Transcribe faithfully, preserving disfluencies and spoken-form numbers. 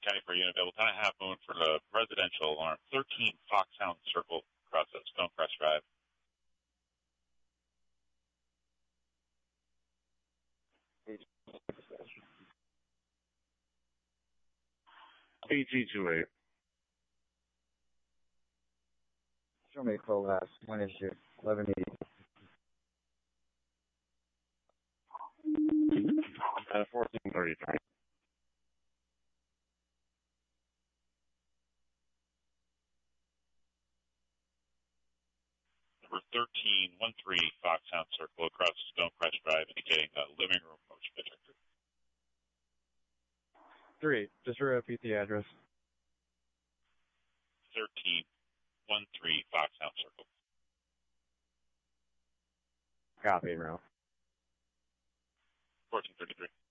County for unit available. Ten and a half moon for the residential alarm. thirteen Foxhound Circle across at Stonecrest Drive. A G two eight. Show me full last. One issue. eleven eighty. Uh, fourteen thirty-three. Number thirteen one three Foxhound Circle across Stonecrest Drive, indicating the living room motion detector. Three. Just repeat the address. thirteen one three Foxhound Circle. Copy, Ralph. fourteen thirty-three.